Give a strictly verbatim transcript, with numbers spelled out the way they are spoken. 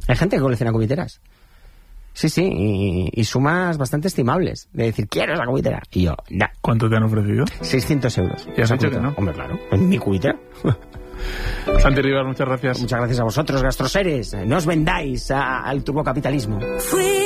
Hay gente que colecciona cubiteras. Sí, sí, y, y sumas bastante estimables. De decir, quiero esa cubitera. Y yo, no. ¿Cuánto te han ofrecido? seiscientos euros. ¿Y has Esa dicho que cubitera. no? Hombre, claro. ¿En mi cubitera? Santi Rivas, muchas gracias. Muchas gracias a vosotros, gastroseres. No os vendáis a, al turbocapitalismo. Fui